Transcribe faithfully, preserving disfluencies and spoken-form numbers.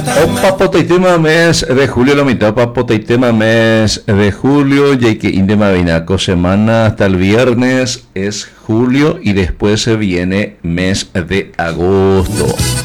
Opa potaitema mes de julio, la mitad, opa potaitema mes de julio, y que indema vinaco semana hasta el viernes es julio y después se viene mes de agosto.